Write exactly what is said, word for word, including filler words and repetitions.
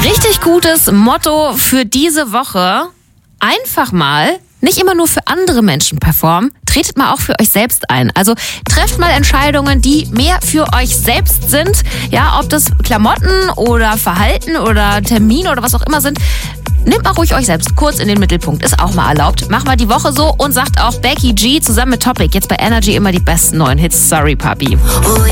Richtig gutes Motto für diese Woche. Einfach mal, nicht immer nur für andere Menschen performen, tretet mal auch für euch selbst ein. Also trefft mal Entscheidungen, die mehr für euch selbst sind. Ja, ob das Klamotten oder Verhalten oder Termin oder was auch immer sind. Nehmt mal ruhig euch selbst kurz in den Mittelpunkt. Ist auch mal erlaubt. Machen wir die Woche so und sagt auch Becky G zusammen mit Topic. Jetzt bei Energy immer die besten neuen Hits. Sorry, Papi. Oh